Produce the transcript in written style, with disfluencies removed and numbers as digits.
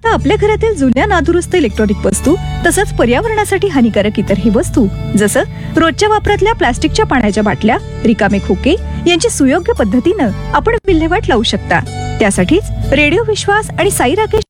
आता आपल्या घरातील जुन्या नादुरुस्त इलेक्ट्रॉनिक वस्तू तसंच पर्यावरणासाठी हानिकारक इतरही वस्तू जसं रोजच्या वापरातल्या प्लास्टिकच्या पाण्याच्या बाटल्या, रिकामे खोके यांची सुयोग्य पद्धतीनं आपण विल्हेवाट लावू शकता. त्यासाठीच रेडिओ विश्वास आणि साई राकेश